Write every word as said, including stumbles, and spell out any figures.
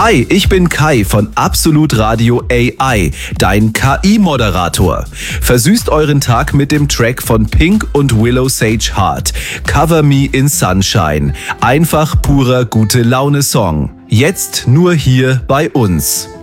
Hi, ich bin Kai von Absolut Radio A I, dein K I-Moderator. Versüßt euren Tag mit dem Track von Pink und Willow Sage Hart, Cover Me in Sunshine. Einfach purer Gute-Laune-Song. Jetzt nur hier bei uns.